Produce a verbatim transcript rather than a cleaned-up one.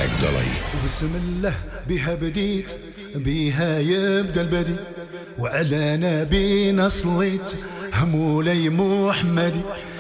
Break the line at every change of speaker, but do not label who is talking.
Factory.
وبسم الله بها بديت، بها يبدا البدي، وعلى نبينا صليت، همولي محمدي